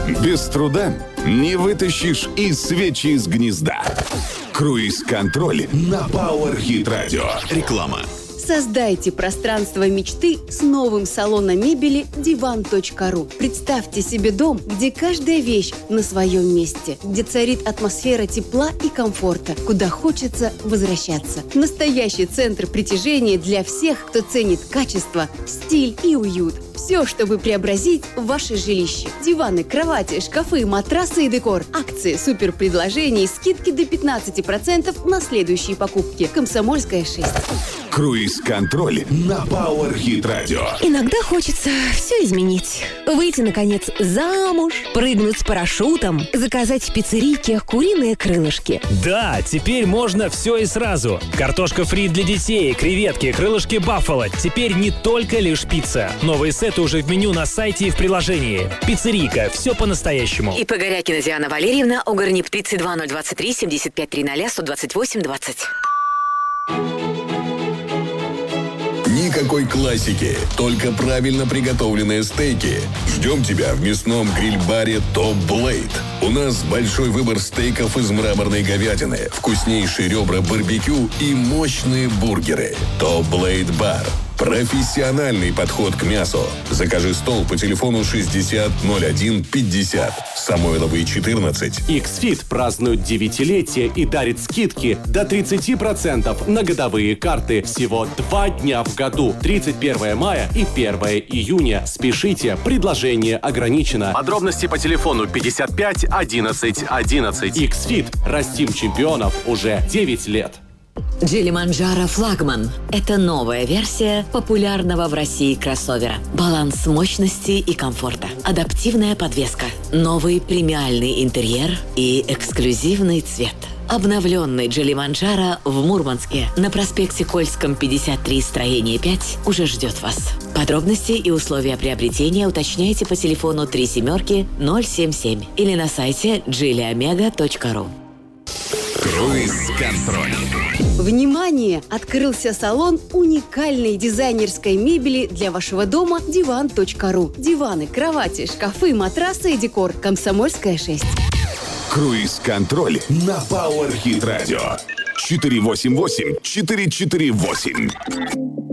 Без труда не вытащишь и свечи из гнезда. Круиз-контроль на Power Hit Radio. Реклама. Создайте пространство мечты с новым салоном мебели Divan.ru. Представьте себе дом, где каждая вещь на своем месте, где царит атмосфера тепла и комфорта, куда хочется возвращаться. Настоящий центр притяжения для всех, кто ценит качество, стиль и уют. Все, чтобы преобразить ваше жилище. Диваны, кровати, шкафы, матрасы и декор. Акции, суперпредложения и скидки до 15% на следующие покупки. Комсомольская 6. Круиз-контроль на Power Hit Radio. Иногда хочется все изменить. Выйти, наконец, замуж, прыгнуть с парашютом, заказать в пиццерийке куриные крылышки. Да, теперь можно все и сразу. Картошка фри для детей, креветки, крылышки баффало. Теперь не только лишь пицца. Новые сеты уже в меню на сайте и в приложении. Пиццерийка. Все по-настоящему. И Погорякина Диана Валерьевна, Угорнип 32023 75 300 128 20. Никакой классики, только правильно приготовленные стейки. Ждем тебя в мясном гриль-баре Top Blade. У нас большой выбор стейков из мраморной говядины, вкуснейшие ребра барбекю и мощные бургеры. Top Blade Bar. Профессиональный подход к мясу. Закажи стол по телефону 60 01 50. Самойловый 14. X-Fit празднует 9-летие и дарит скидки до 30% на годовые карты всего 2 дня в году. 31 мая и 1 июня. Спешите, предложение ограничено. Подробности по телефону 55 11 11. X-Fit. Растим чемпионов уже 9 лет. Джили Манджаро Флагман – это новая версия популярного в России кроссовера. Баланс мощности и комфорта, адаптивная подвеска, новый премиальный интерьер и эксклюзивный цвет. Обновленный Джили Манджаро в Мурманске на проспекте Кольском, 53, строение 5 уже ждет вас. Подробности и условия приобретения уточняйте по телефону 37-077 или на сайте jiliomega.ru. Круиз-контроль. Внимание! Открылся салон уникальной дизайнерской мебели для вашего дома Divan.ru. Диваны, кровати, шкафы, матрасы и декор. Комсомольская 6. Круиз-контроль на Power Hit Radio. 488-448.